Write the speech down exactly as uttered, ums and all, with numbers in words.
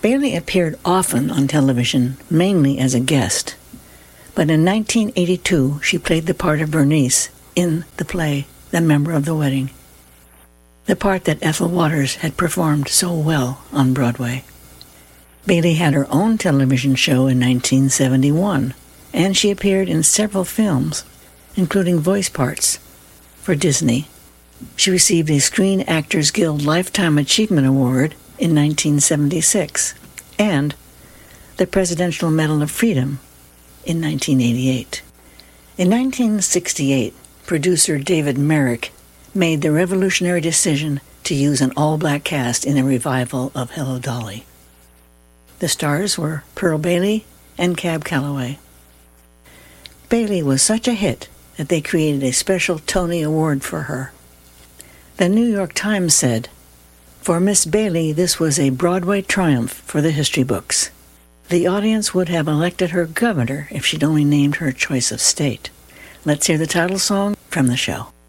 Bailey appeared often on television, mainly as a guest. But in nineteen eighty-two, she played the part of Bernice in the play The Member of the Wedding, the part that Ethel Waters had performed so well on Broadway. Bailey had her own television show in nineteen seventy-one, and she appeared in several films, including voice parts for Disney. She received a Screen Actors Guild Lifetime Achievement Award in nineteen seventy-six, and the Presidential Medal of Freedom in nineteen eighty-eight. In nineteen sixty-eight, producer David Merrick made the revolutionary decision to use an all-black cast in a revival of Hello, Dolly. The stars were Pearl Bailey and Cab Calloway. Bailey was such a hit that they created a special Tony Award for her. The New York Times said, "For Miss Bailey, this was a Broadway triumph for the history books. The audience would have elected her governor if she'd only named her choice of state." Let's hear the title song from the show.